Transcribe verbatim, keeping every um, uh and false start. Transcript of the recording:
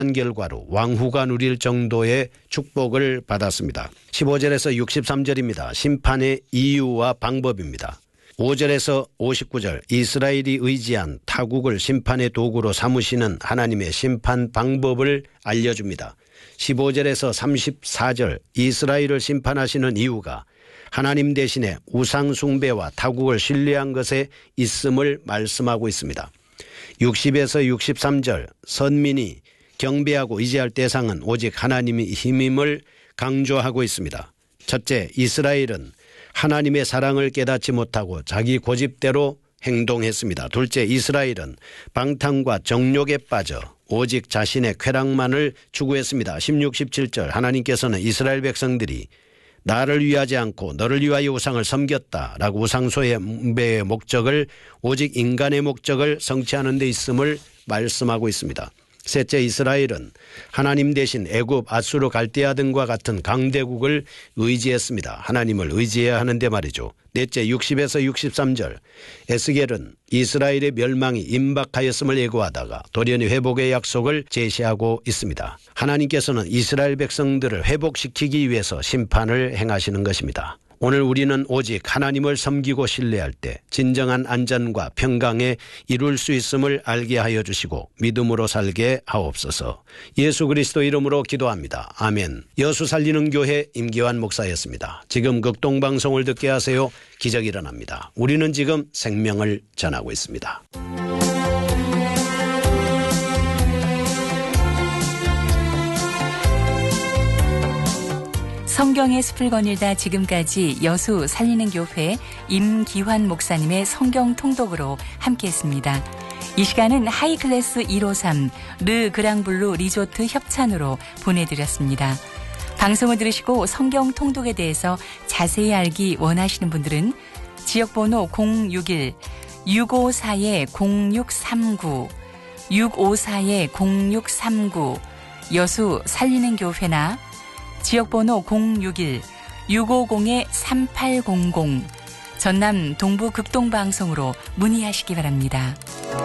결과로 왕후가 누릴 정도의 축복을 받았습니다. 십오 절에서 육십삼 절입니다. 심판의 이유와 방법입니다. 오 절에서 오십구 절 이스라엘이 의지한 타국을 심판의 도구로 삼으시는 하나님의 심판 방법을 알려줍니다. 십오 절에서 삼십사 절 이스라엘을 심판하시는 이유가 하나님 대신에 우상 숭배와 타국을 신뢰한 것에 있음을 말씀하고 있습니다. 육십에서 육십삼 절 선민이 경배하고 의지할 대상은 오직 하나님의 힘임을 강조하고 있습니다. 첫째, 이스라엘은 하나님의 사랑을 깨닫지 못하고 자기 고집대로 행동했습니다. 둘째, 이스라엘은 방탕과 정욕에 빠져 오직 자신의 쾌락만을 추구했습니다. 십육, 십칠 절 하나님께서는 이스라엘 백성들이 나를 위하지 않고 너를 위하여 우상을 섬겼다라고 우상숭배의 목적을 오직 인간의 목적을 성취하는 데 있음을 말씀하고 있습니다. 셋째, 이스라엘은 하나님 대신 애굽, 아수르, 갈대아 등과 같은 강대국을 의지했습니다. 하나님을 의지해야 하는데 말이죠. 넷째, 육십에서 육십삼 절 에스겔은 이스라엘의 멸망이 임박하였음을 예고하다가 돌연히 회복의 약속을 제시하고 있습니다. 하나님께서는 이스라엘 백성들을 회복시키기 위해서 심판을 행하시는 것입니다. 오늘 우리는 오직 하나님을 섬기고 신뢰할 때 진정한 안전과 평강에 이룰 수 있음을 알게 하여 주시고 믿음으로 살게 하옵소서. 예수 그리스도 이름으로 기도합니다. 아멘. 여수 살리는 교회 임기환 목사였습니다. 지금 극동방송을 듣게 하세요. 기적이 일어납니다. 우리는 지금 생명을 전하고 있습니다. 성경의 숲을 거닐다 지금까지 여수 살리는 교회 임기환 목사님의 성경 통독으로 함께했습니다. 이 시간은 하이클래스 일오삼 르 그랑블루 리조트 협찬으로 보내드렸습니다. 방송을 들으시고 성경 통독에 대해서 자세히 알기 원하시는 분들은 지역번호 공육일 육오사 공육삼구 육오사 공육삼구 여수 살리는 교회나 지역번호 공육일 육오공 삼팔공공 전남 동부 극동방송으로 문의하시기 바랍니다.